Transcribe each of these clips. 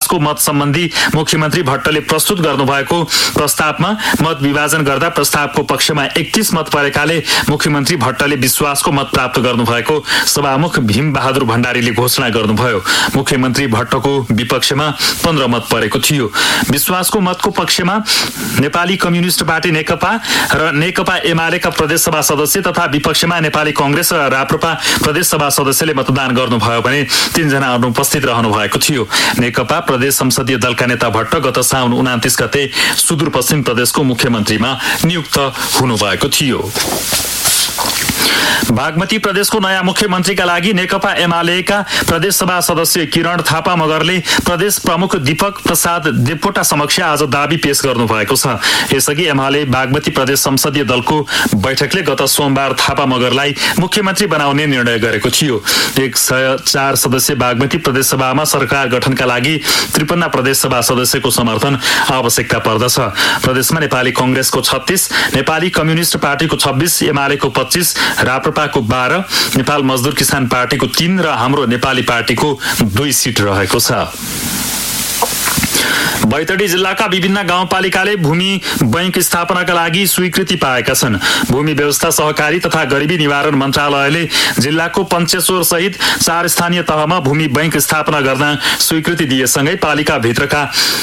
विश्वासको मत सम्बन्धी मुख्यमन्त्री भट्टले प्रस्तुत गर्नुभएको प्रस्तावमा मत विभाजन गर्दा प्रस्तावको पक्षमा 31 मत परेकाले मुख्यमन्त्री भट्टले विश्वासको मत प्राप्त गर्नुभएको सभामुख भीम बहादुर भण्डारीले घोषणा गर्नुभयो। मुख्यमन्त्री भट्टको विपक्षमा 15 मत परेको थियो। विश्वासको मतको पक्षमा नेपाली कम्युनिस्ट पार्टी नेकपा र नेकपा एमालेका प्रदेशसभा सदस्य तथा विपक्षमा नेपाली कांग्रेस र राप्रपा प्रदेशसभा सदस्यले मतदान गर्नुभयो भने 3 जना अनुपस्थित रहनु भएको थियो। नेकपा प्रदेश संसदीय दलका नेता भट्ट गत साउन 29 गते सुदूरपश्चिम प्रदेशको मुख्यमन्त्रीमा नियुक्त हुनुभएको थियो। बागमती प्रदेशको नयाँ मुख्यमन्त्रीका लागि नेकपा एमालेका प्रदेशसभा सदस्य किरण थापा मगरले प्रदेश प्रमुख दीपक प्रसाद देवकोटा समक्ष आज दाबी पेश गर्नुभएको छ। यसअघि एमाले बागमती प्रदेश संसदीय दलको बैठकले गत सोमबार थापा मगरलाई मुख्यमन्त्री बनाउने निर्णय गरेको थियो। 104 सदस्य बागमती प्रदेशसभामा सरकार गठनका लागि 53 प्रदेशसभा सदस्यको समर्थन आवश्यकता पर्दछ। प्रदेशमा नेपाली कांग्रेसको 36, नेपाली कम्युनिस्ट पार्टीको 26, एमालेको 25, राप्रपाको 12, नेपाल मजदुर किसान पार्टीको 3 र हाम्रो नेपाली पार्टीको 2 सिट रहेको छ। बैतडी जिल्लाका विभिन्न गाउँपालिकाले भूमि बैंक स्थापनाका लागि स्वीकृति पाएका छन्। भूमि व्यवस्था सहकारी तथा गरिबी निवारण मन्त्रालयले जिल्लाको पञ्चेश्वर सहित 4 स्थानीय तहमा भूमि बैंक स्थापना गर्न स्वीकृति दिएसँगै पालिका भित्रका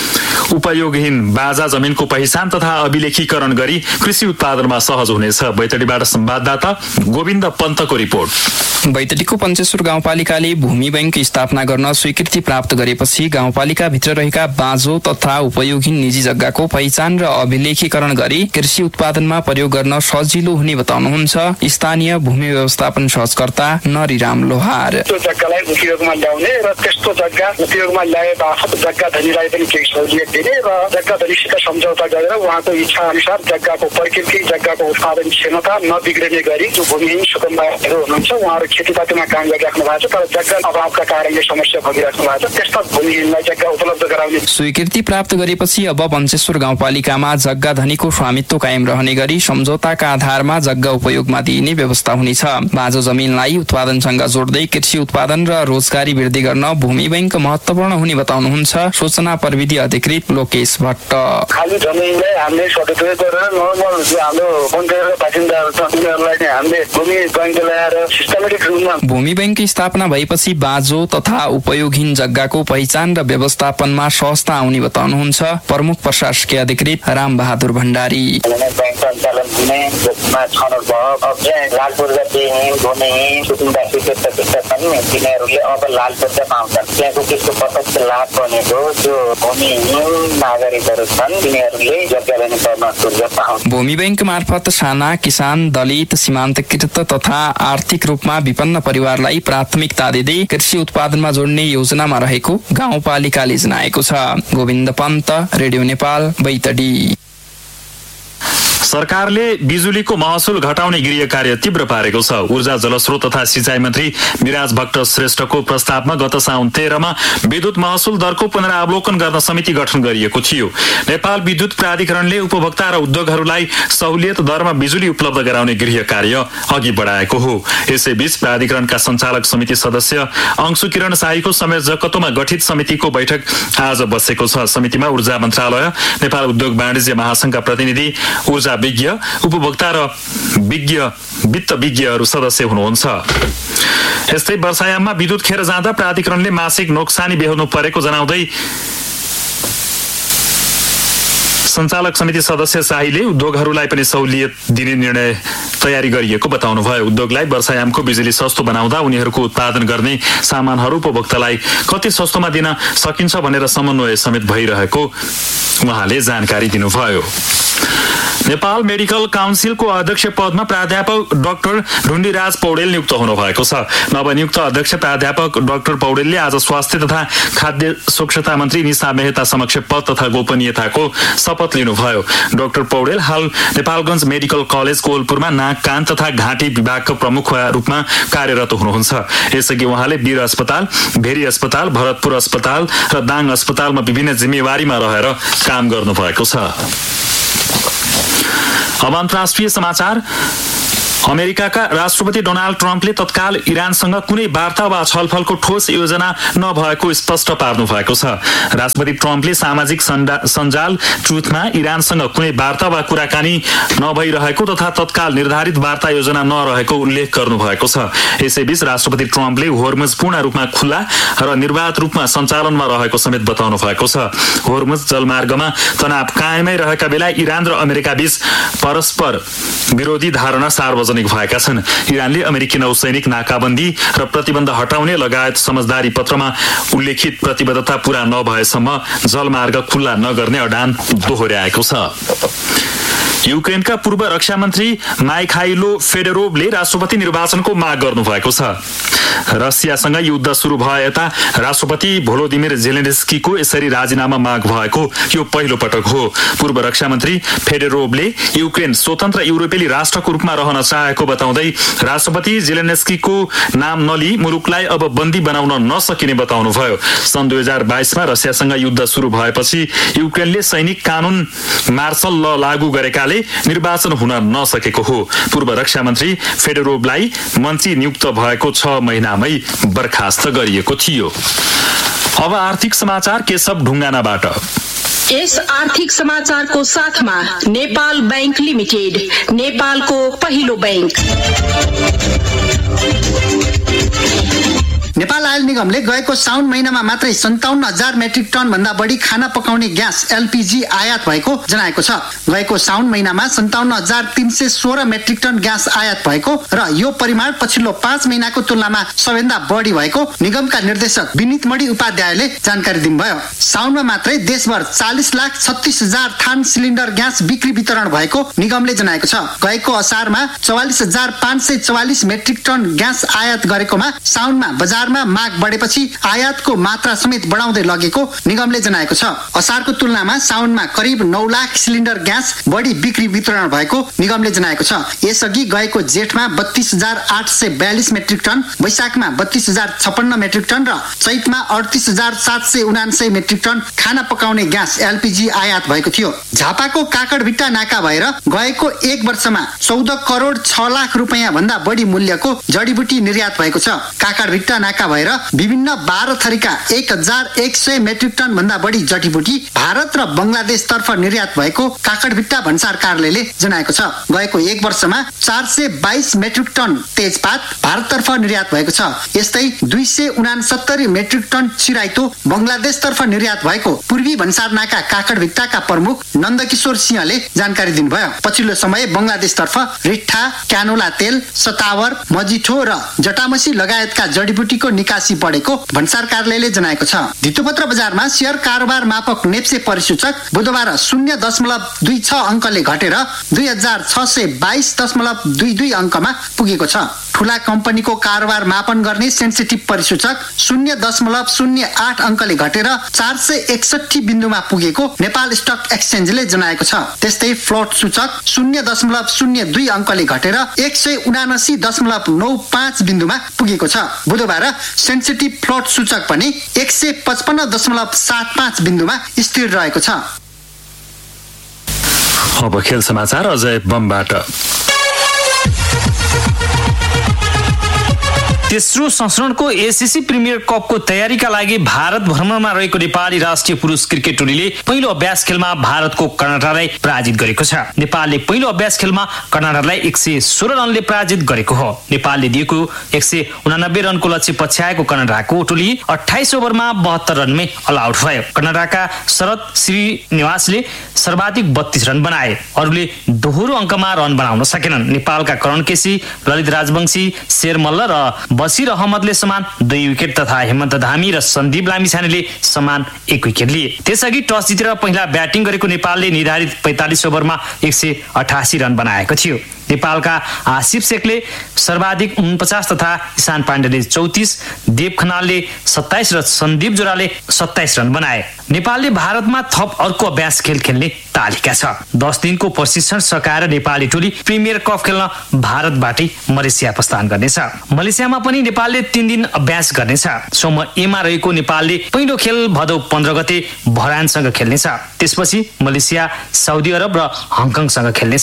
उपयोगहीन बाजा जमिनको पहिचान तथा अभिलेखीकरण गरी कृषि उत्पादनमा सहज हुनेछ। बैतडीबाट संवाददाता गोविन्द पन्तको रिपोर्ट। बैतडीको पञ्चेश्वर गाउँपालिकाले भूमि बैंक स्थापना गर्न स्वीकृति प्राप्त गरेपछि गाउँपालिका भित्र रहेका बाँझो तथा उपयोगहीन निजी जग्गाको पहिचान र अभिलेखीकरण गरी कृषि उत्पादनमा प्रयोग गर्न सजिलो हुने बताउनुहुन्छ स्थानीय भूमि व्यवस्थापन सहजकर्ता नरिराम लोहार। त्यो जग्गालाई उपयोगमा ल्याउने र त्यस्तो जग्गा उपयोगमा ल्याए बापत जग्गा धनीलाई पनि केही सहुलियत दिने र जग्गा धनीसित सम्झौता गरेर उहाँको इच्छा अनुसार जग्गाको प्रकृति, जग्गाको उत्पादन क्षमता नबिग्रिने गरी जो भूमिहीन सुकुम्बाहरू हुनुहुन्छ उहाँहरू खेतीपातीमा काम गरिराख्नु भएको छ तर जग्गा अभावका कारणले समस्या भोगिराख्नु भएको छ। त्यस्ता भूमिहीनलाई जग्गा उपलब्ध गराउने स्वीकृति प्राप्त गरेपछि अब पञ्चेश्वर गाउँपालिकामा जग्गा धनीको स्वामित्व कायम रहने गरी सम्झौताका आधारमा जग्गा उपयोगमा दिइने व्यवस्था हुनेछ। बाँझो जमिनलाई उत्पादनसँग जोड्दै कृषि उत्पादन र रोजगारी वृद्धि गर्न भूमि बैंक महत्वपूर्ण हुने बताउनुहुन्छ सूचना प्रविधि अधिकृत लोकेश भट्ट। खाली जमिनलाई हामीले सदुपयोग गरेर नर्मल जो हाम्रो पञ्चायतका बासिन्दाहरू छ उनीहरूलाई चाहिँ हामीले भूमि बैंक ल्याएर सिस्टमेटिक रूपमा भूमि बैंक स्थापना भएपछि बाँझो तथा उपयोगहीन जग्गाको पहिचान र व्यवस्थापनमा सहजता आउने बताउनुहुन्छ प्रमुख प्रशासकीय अधिकृत राम बहादुर भण्डारी। बैंक सञ्चालन हुने जसमा छनौट भयो अब चाहिँ लाल पूर्जा दिने भूमिहीन सुकुम्बासीको प्रतिशत पनि तिनीहरूले अब लाल पूर्जा पाउँछन्। त्यहाँको त्यसको प्रत्यक्ष लाभ बनेको जो भूमिहीन नागरिकहरू छन् तिनीहरूले जग्गा लिने पूर्जा पाउँछ। भूमि बैंक मार्फत साना किसान, दलित, सीमान्तकृत तथा आर्थिक रूपमा विपन्न परिवारलाई प्राथमिकता दिँदै कृषि उत्पादनमा जोड्ने योजनामा रहेको गाउँपालिकाले जनाएको छ। गोविन्द पन्त, रेडियो नेपाल, बैतडी। सरकारले बिजुलीको महसुल घटाउने गृह कार्य तीव्र पारेको छ। ऊर्जा जलस्रोत तथा सिंचाई मन्त्री मिराज भट्ट श्रेष्ठको प्रस्तावमा गत साउन 13 मा विद्युत महसुल दरको पुनरावलोकन गर्न समिति गठन गरिएको थियो। नेपाल विद्युत प्राधिकरणले उपभोक्ता र उद्योगहरूलाई सहुलियत दरमा बिजुली उपलब्ध गराउने गृह कार्य अघि बढाएको हो। यसैबीच प्राधिकरणका सञ्चालक समिति सदस्य अंशु किरण शाहीको संयोजकत्वमा गठित समितिको बैठक आज बसेको छ। समितिमा ऊर्जा मन्त्रालय, नेपाल उद्योग वाणिज्य महासंघका प्रतिनिधि, ऊर्जा विज्ञ, उपभोक्ता र वित्त विज्ञहरू सदस्य हुनुहुन्छ। यस्तै वर्षायाममा विद्युत खेर जाँदा प्राधिकरणले मासिक नोक्सानी बेहोर्नु परेको जनाउँदै सञ्चालक समिति सदस्य शाहीले उद्योगहरूलाई पनि सहुलियत दिने निर्णय तयारी गरिएको बताउनुभयो। उद्योगलाई वर्षायामको बिजुली सस्तो बनाउँदा उनीहरूको उत्पादन गर्ने सामानहरू उपभोक्तालाई कति सस्तोमा दिन सकिन्छ भनेर समन्वय समेत भइरहेको उहाँले जानकारी दिनुभयो। नेपाल मेडिकल काउन्सिलको अध्यक्ष पदमा प्राध्यापक डाक्टर ढुण्डीराज पौडेल नियुक्त हुनुभएको छ। नवनियुक्त अध्यक्ष प्राध्यापक डाक्टर पौडेलले आज स्वास्थ्य तथा खाद्य सुरक्षा मन्त्री निशा मेहता समक्ष पद तथा गोपनीयताको शपथ लिनुभयो। डाक्टर पौडेल हाल नेपालगञ्ज मेडिकल कलेज कोलपुरमा नाक, कान तथा घाँटी विभागका प्रमुख रूपमा कार्यरत हुनुहुन्छ। यसअघि उहाँले वीर अस्पताल, भेरी अस्पताल, भरतपुर अस्पताल र दाङ अस्पतालमा विभिन्न जिम्मेवारीमा रहेर काम गर्नुभएको छ। अब अन्तर्राष्ट्रिय समाचार। अमेरिकाका राष्ट्रपति डोनाल्ड ट्रम्पले तत्काल इरानसँग कुनै वार्ता वा छलफलको ठोस योजना नभएको स्पष्ट पार्नु भएको छ। राष्ट्रपति ट्रम्पले सामाजिक सञ्जाल ट्रुथमा इरानसँग कुनै वार्ता वा कुराकानी नभइरहेको तथा तत्काल निर्धारित वार्ता योजना नरहेको उल्लेख गर्नु भएको छ। यसैबीच राष्ट्रपति ट्रम्पले होर्मुज पूर्ण रूपमा खुल्ला र निर्वाध रूपमा सञ्चालनमा रहेको समेत बताउनु भएको छ। होर्मुज जलमार्गमा तनाव कायमै रहेका बेला इरान र अमेरिका बीच परस्पर विरोधी धारणा सार्वजनिक भएका छन्। इरानले अमेरिकी नौसैनिक नाकाबन्दी र प्रतिबन्ध हटाउने लगायत समझदारी पत्रमा उल्लेखित प्रतिबद्धता पूरा नभएसम्म जलमार्ग खुल्ला नगर्ने अडान दोहोर्याएको छ। युक्रेनका पूर्व रक्षा मन्त्री माइखाइलो फेडोरोभले राष्ट्रपति निर्वाचनको माग गर्नुभएको छ। रसियासँग युद्ध सुरु भए यता राष्ट्रपति भोलोदिमिर जेलेन्स्कीको यसरी राजीनामा माग भएको यो पहिलो पटक हो। पूर्व रक्षा मन्त्री फेडोरोभले युक्रेन स्वतन्त्र युरोपेली राष्ट्रको रूपमा रहन चाहेको बताउँदै राष्ट्रपति जेलेन्स्कीको नाम नलिई मुलुकलाई अब बन्दी बनाउन नसकिने बताउनुभयो। सन् 2022मा रसियासँग युद्ध सुरु भएपछि युक्रेनले सैनिक कानून मार्शल ल लागू गरेकाले निर्वाचन हुन नसकेको हो। पूर्व रक्षा मन्त्री फेडोरोभलाई मन्त्री नियुक्त भएको 6 महिनामै बर्खास्त गरिएको थियो। अब आर्थिक समाचार केशव ढुङ्गानाबाट। यस आर्थिक समाचारको साथमा नेपाल बैंक लिमिटेड, नेपालको पहिलो बैंक। नेपाल आयल निगमले गएको साउन महिनामा मात्रै 57,000 मेट्रिक टन भन्दा बढी खाना पकाउने ग्यास एलपीजी आयात भएको जनाएको छ। गएको साउन महिनामा 57,316 मेट्रिक टन ग्यास आयात भएको र यो परिमाण पछिल्लो 5 महिनाको तुलनामा सबैभन्दा बढी भएको निगमका निर्देशक विनित मणि उपाध्यायले जानकारी दिनुभयो। साउनमा मात्रै देशभर 40,36,000 थान सिलिन्डर ग्यास बिक्री वितरण भएको निगमले जनाएको छ। गएको असारमा 44,544 मेट्रिक टन ग्यास आयात गरेकोमा साउनमा बजारमा माग बढेपछि आयातको मात्रा समेत बढाउँदै लगेको निगमले जनाएको छ। असारको तुलनामा साउनमा करिब 9 लाख सिलिन्डर ग्यास बढी बिक्री वितरण भएको निगमले जनाएको छ। यसअघि गएको जेठमा 32,842 मेट्रिक टन, वैशाखमा 32,056 मेट्रिक टन र चैतमा 38,779 मेट्रिक टन खाना पकाउने ग्यास एलपीजी आयात भएको थियो। झापाको काकडभिट्टा नाका भएर गएको 1 वर्षमा 14 करोड 6 लाख रुपैयाँ भन्दा बढी मूल्यको जडीबुटी निर्यात भएको छ। काकडभिट्टा नाका भएर विभिन्न 12 थरीका 1,100 मेट्रिक टन भन्दा बढी जडीबुटी भारत र बंगलादेश तर्फ निर्यात भएको काकडभिट्टा भन्सार कार्यालयले जनाएको छ। गएको 1 वर्षमा 422 मेट्रिक टन तेजपात भारततर्फ निर्यात भएको छ। यस्तै 269 मेट्रिक टन चिराइतो बंगलादेश तर्फ निर्यात भएको पूर्वी भन्सार नाका काकडभिट्टाका प्रमुख नन्दकिशोर सिंहले जानकारी दिनुभयो। पछिल्लो समय बंगलादेशतर्फ रिट्ठा, क्यानोला तेल, सतावर, मजिठो र जटामसी लगायतका जडीबुटीको निकासी बढेको भन्सार कार्यालयले जनाएको छ। धितोपत्र बजारमा शेयर कारोबार मापक नेप्से परिसूचक बुधबार 0.26 अङ्कले घटेर 2622.22 अङ्कमा पुगेको छ। ठूला कम्पनीको कारोबार मापन गर्ने सेन्सिटिभ परिसूचक 0.08 अङ्कले घटेर 461 बिन्दुमा पुगेको नेपाल स्टक एक्सचेन्जले जनाएको छ। त्यस्तै फ्लोट सूचक 0.02 अङ्कले घटेर 179.95 बिन्दुमा पुगेको छ। बुधबार सेन्सिटिभ फ्लोट सूचक पनि 155.75 बिन्दुमा स्थिर रहेको छ। अब खेल समाचार अजय बमबाट। तेस्रो संस्करणको एसीसी प्रिमियर कपको तयारीका लागि भारत भ्रमणमा रहेको नेपाली राष्ट्रिय पुरुष क्रिकेट टोलीले पहिलो अभ्यास खेलमा भारतको कर्नाटकलाई पराजित गरेको छ। नेपालले पहिलो अभ्यास खेलमा कर्नाटकलाई 116 रनले पराजित गरेको हो। नेपालले दिएको 189 रनको लक्ष्य पछ्याएको कर्नाटकको टोली 28 ओभरमा 72 रनमै अल आउट भयो। कर्नाटकका शरद श्रीनिवासले सर्वाधिक 32 रन बनाए, अरूले दोहोरो अङ्कमा रन बनाउन सकेनन्। नेपालका करण केसी, ललित राजवंशी, शेर मल्ल र बसिर अहमदले समान 2 विकेट तथा हेमन्त धामी र सन्दीप लामिछानेले समान 1 विकेट लिए। त्यसअघि टस जितेर पहिला ब्याटिङ गरेको नेपालले निर्धारित 45 ओभरमा 188 रन बनाएको थियो। नेपालका आसिफ शेखले सर्वाधिक 49 तथा ईशान पाण्डेले 34, देव खनालले 27 र सन्दीप जोराले 27 रन बनाए। नेपालले भारतमा थप अर्को अभ्यास खेल खेल्ने तालिका छ। 10 दिनको प्रशिक्षण सकाएर नेपाली टोली प्रिमियर कप खेल्न भारतबाटै मलेसिया प्रस्थान गर्नेछ। मलेसियामा पनि नेपालले 3 दिन अभ्यास गर्नेछ। सोम एमा रहेको नेपालले पहिलो खेल भदौ 15 गते भरानसँग खेल्नेछ। त्यसपछि मलेसिया, साउदी अरब र हङकङसँग खेल्नेछ।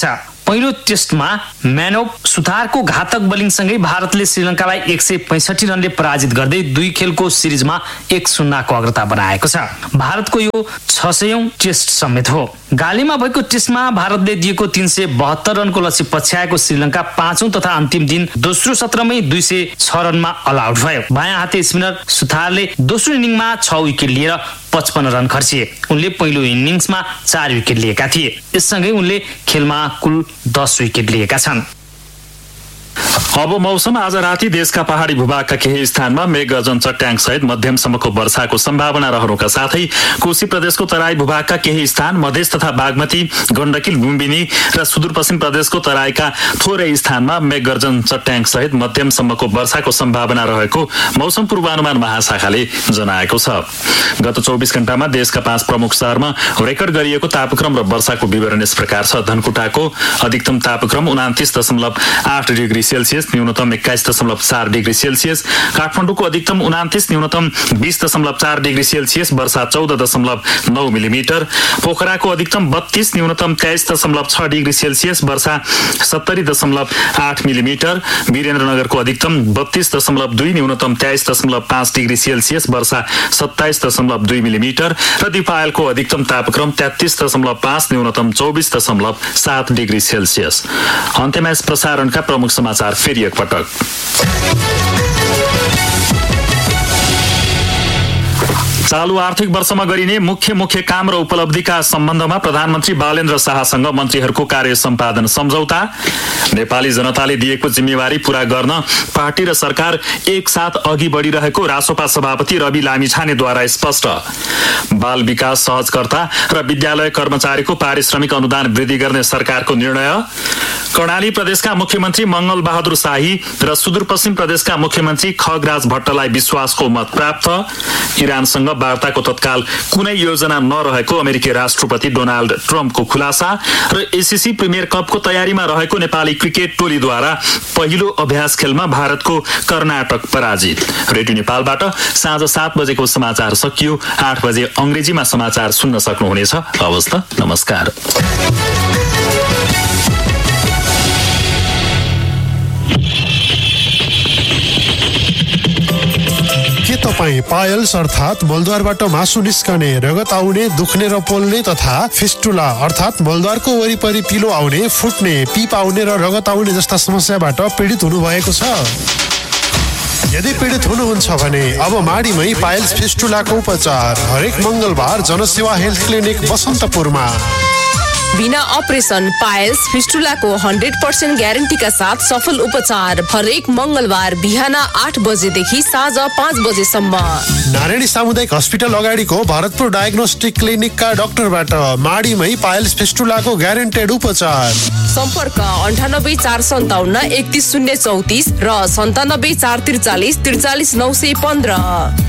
पहिलो टेस्टमा म्यान अफ सुतारको घातक बोलिङसँगै भारतले श्रीलङ्कालाई 165 रनले पराजित गर्दै 2 खेलको सिरिजमा 1-0 को अग्रता बनाएको छ। भारतको यो 600औं टेस्ट समेत हो। गालीमा भएको टेस्टमा भारतले दिएको 372 रनको लक्ष्य पछ्याएको श्रीलङ्का 5औं तथा अन्तिम दिन दोस्रो सत्रमै 206 रनमा अल आउट भयो। बायाँ हाते स्पिनर सुतारले दोस्रो इनिङमा 6 विकेट लिएर 55 रन खर्चिए। उनले पहिलो इनिङ्समा 4 विकेट लिएका थिए। यससँगै उनले खेलमा कुल 10 विकेट लिएका छन्। अब मौसम। आज राति देशका पहाडी भूभागका केही स्थानमा मेघगर्जन चट्याङ सहित मध्यमसम्मको वर्षाको सम्भावना रहनुका साथै कोशी प्रदेशको तराई भूभागका केही स्थान, मधेस तथा बागमती, गण्डकी, लुम्बिनी र सुदूरपश्चिम प्रदेशको तराईका थोरै स्थानमा मेघगर्जन चट्याङ सहित मध्यमसम्मको वर्षाको सम्भावना रहेको मौसम पूर्वानुमान महाशाखाले जनाएको छ। गत 24 घण्टामा देशका 5 प्रमुख शहरमा रेकर्ड गरिएको तापक्रम र वर्षाको विवरण यस प्रकार छ। धनकुटाको अधिकतम तापक्रम 29.8 डिग्री सेल्सियस, न्यूनतम 21.4 डिग्री सेल्सियस। काठमाडौँको अधिकतम 29, न्यूनतम 20.4 डिग्री सेल्सियस, वर्षा 14.9 मिलिमिटर। पोखराको अधिकतम 32, न्यूनतम 23.6 डिग्री सेल्सियस, वर्षा 70.8 मिलिमिटर। वीरेन्द्रनगरको अधिकतम 32.2, न्यूनतम 23.5 डिग्री सेल्सियस, वर्षा 27.2 मिलिमिटर र दिपायलको अधिकतम तापक्रम 33.5, न्यूनतम 24.7 डिग्री सेल्सियस। अन्त्यमा यस प्रसारणका प्रमुख समाचार फेरि एकपटक। चालू आर्थिक वर्षमा गरिने मुख्य काम र उपलब्धिका सम्बन्धमा प्रधानमन्त्री बालेन्द्र शाहसँग मन्त्रीहरूको कार्य सम्पादन सम्झौता। नेपाली जनताले दिएको जिम्मेवारी पूरा गर्न पार्टी र सरकार एकसाथ अघि बढिरहेको रासोपा सभापति रवि लामिछानेद्वारा स्पष्ट। बाल विकास सहजकर्ता र विद्यालय कर्मचारीको पारिश्रमिक अनुदान वृद्धि गर्ने सरकारको निर्णय। कर्णाली प्रदेशका मुख्यमन्त्री मंगल बहादुर शाही र सुदूरपश्चिम प्रदेशका मुख्यमन्त्री खगराज भट्टलाई विश्वासको मत प्राप्त। इरानसँग वार्ताको तत्काल कुनै योजना नरहेको अमेरिकी राष्ट्रपति डोनाल्ड ट्रम्पको खुलासा र एसीसी प्रिमियर कपको तयारीमा रहेको नेपाली क्रिकेट टोलीद्वारा पहिलो अभ्यास खेलमा भारतको कर्नाटक पराजित। रेडियो नेपालबाट साँझ 7 बजेको समाचार सकियो। 8 बजे अंग्रेजीमा समाचार सुन्न सक्नुहुनेछ। हवस् त, नमस्कार। के तपाईँ पायल्स अर्थात् मलद्वारबाट मासु निस्कने, रगत आउने, दुख्ने र पोल्ने तथा फिस्टुला अर्थात् मलद्वारको वरिपरि पिलो आउने, फुट्ने, पिप आउने र रगत आउने जस्ता समस्याबाट पीडित हुनुभएको छ? यदि पीडित हुनुहुन्छ भने अब माडीमै पायल्स फिस्टुलाको उपचार हरेक मंगलबार जनसेवा हेल्थ क्लिनिक बसन्तपुरमा। बिना अपरेसन पायल्स फिस्टुलाको 100% ग्यारेन्टीका साथ सफल उपचार हरेक मंगलबार बिहान 8 बजेदेखि साँझ 5 बजेसम्म। नारायणी सामुदायिक हस्पिटल अगाडिको भरतपुर डायग्नोस्टिक क्लिनिकका डाक्टरबाट माडीमै पायल्स फिस्टुलाको ग्यारेन्टेड उपचार। सम्पर्क 98 457 31034 र 97 443 43 915।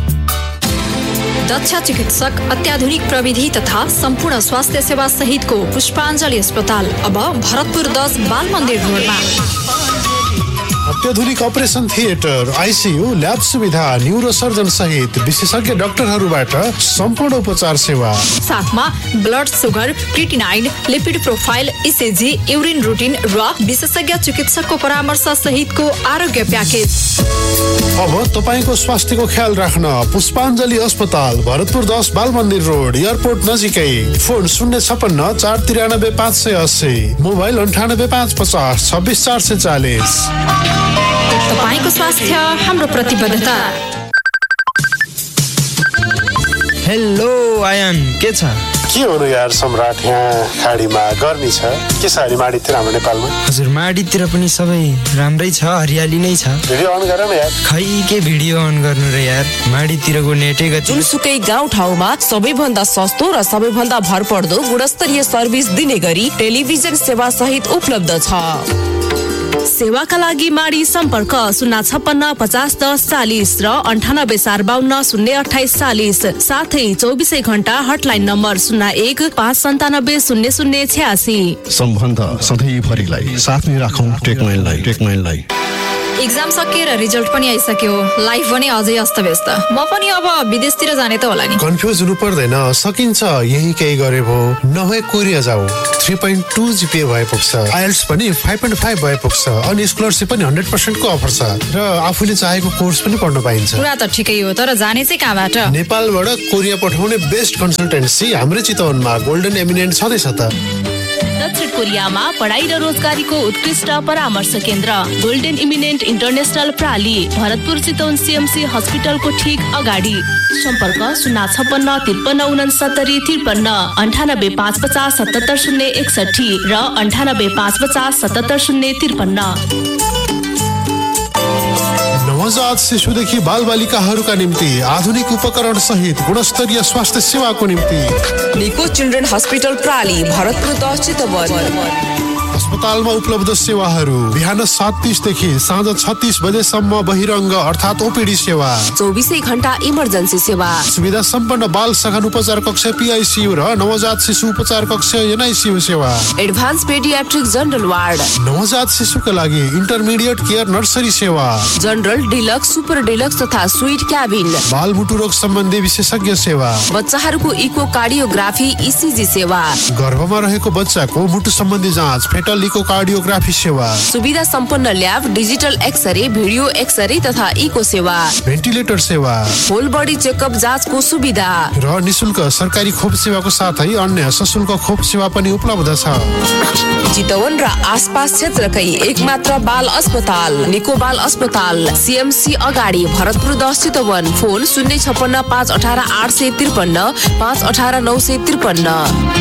दक्ष चिकित्सक, अत्याधुनिक प्रविधि तथा सम्पूर्ण स्वास्थ्य सेवा सहितको पुष्पाञ्जली अस्पताल अब भरतपुर 10 बाल मन्दिर रोडमा। अत्याधुनिक अपरेसन थिएटर, आइसियू, ल्याब सुविधा, न्यूरोसर्जन सहित विशेषज्ञ डाक्टरहरूबाट सम्पूर्ण उपचार सेवा। साथमा blood sugar, creatinine, lipid profile, ECG, urine routine र विशेषज्ञ चिकित्सकको परामर्श सहितको आरोग्य प्याकेज। अब तपाईको स्वास्थ्यको ख्याल राख्न पुष्पाञ्जली अस्पताल, भरतपुर 10 बाल मन्दिर रोड, एयरपोर्ट नजिकै। Phone 056 493 580, mobile 98 550 26 440। तपाईको स्वास्थ्य हाम्रो प्रतिबद्धता। हेलो आयान, के छ? के हुनु यार सम्राट, यहाँ खाडीमा गर्मी छ के छ? अहिले माडीतिर हाम्रो नेपालमा? हजुर, माडीतिर पनि सबै राम्रै छ, हरियाली नै छ। भिडियो अन गर न यार। खै के भिडियो अन गर्नु र यार, माडीतिरको नेटै गति। जुनसुकै गाउँ ठाउँमा सबैभन्दा सस्तो र सबैभन्दा भरपर्दो गुणस्तरीय सर्भिस दिने गरी टेलिभिजन सेवा सहित उपलब्ध छ। सेवाका लागि माडी सम्पर्क 056 50 10 40 र 98 452 028 40। साथै 24 घण्टा हटलाइन नम्बर 01 597 0086। सम्बन्ध सधैँभरिलाई साथमै राखौं टेकमाइललाई। एक्जाम सकिएर रिजल्ट पनि आइसक्यो, लाइफ पनि अझै अस्तव्यस्त। म पनि अब विदेशतिर जाने त होला नि। कन्फ्युज हुनु पर्दैन, सकिन्छ यही केही गरे भो। नभए कोरिया जाऊ, 3.2 GPA भए पुग्छ, आइएल्ट्स पनि 5.5 भए पुग्छ, अनि स्कलरसिप पनि 100% को अफर छ र आफूले चाहेको कोर्स पनि पढ्न पाइन्छ। कुरा त ठिकै हो, तर जाने चाहिँ कहाँबाट? नेपालबाट कोरिया पठाउने बेस्ट कन्सल्टेन्सी हाम्रै चितवनमा गोल्डन एमिनेन्ट छँदैछ त। दक्षिण कोरियामा पढाइ र रोजगारीको उत्कृष्ट परामर्श केन्द्र golden eminent international प्राली, Bharatpur Chitwan CMC हस्पिटलको ठीक अगाडि। सम्पर्क 056 53 69 53 98 550 77 061 र 98 550 77 053। नवजात शिशुदेखि बालबालिकाहरूका निम्ति आधुनिक उपकरण सहित गुणस्तरीय स्वास्थ्य सेवाको निम्ति निको चिल्ड्रेन हस्पिटल प्राली, भरतपुर 10 चितवन। अस्पतालमा उपलब्ध सेवाहरू बिहान 7:30 देखि साँझ 36 बजेसम्म बहिरङ्ग अर्थात् ओपीडी सेवा, 24 घण्टा इमर्जेन्सी सेवा, सुविधा सम्पन्न बाल सघन उपचार कक्ष PICU र नवजात शिशु उपचार कक्ष NICU सेवा, एडभान्स पेडियाट्रिक जनरल वार्ड, नवजात शिशुका लागि इन्टरमिडिएट केयर नर्सरी सेवा, जनरल डिलक्स, सुपर डिलक्स तथा स्वीट क्याबिन, बालमुटु रोग सम्बन्धी विशेषज्ञ सेवा, बच्चाहरूको इको कार्डियोग्राफी ECG सेवा, गर्भमा रहेको बच्चाको मुटु सम्बन्धी जाँच इको कार्डियोग्राफी सेवा, सुविधा सम्पन्न lab, digital x-ray, video x-ray तथा इको सेवा, भेन्टिलेटर सेवा, होल बडी चेकअप जाँचको सुविधा र निशुल्क सरकारी खोप सेवाको साथै अन्य सशुल्क खोप सेवा पनि उपलब्ध छ। चितवन र आसपास क्षेत्रकै एकमात्र बाल अस्पताल निको बाल अस्पताल, CMC अगाडि, भरतपुर 10 चितवन। फोन 056 518 853 518 953।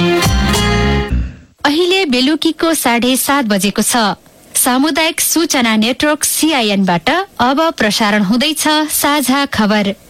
अहिले बेलुकीको 7:30 बजेको छ। सामुदायिक सूचना नेटवर्क CIN बाट अब प्रसारण हुँदैछ साझा खबर।